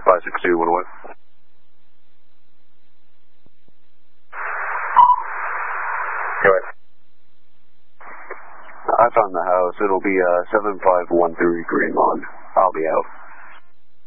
562, what away. Go ahead. I found the house. It'll be 7513 Green Lawn. I'll be out.